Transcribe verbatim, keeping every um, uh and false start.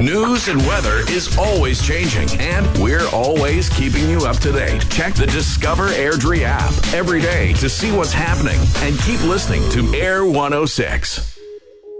News and weather is always changing, and we're always keeping you up to date. Check the Discover Airdrie app every day to see what's happening, and keep listening to Air one oh six.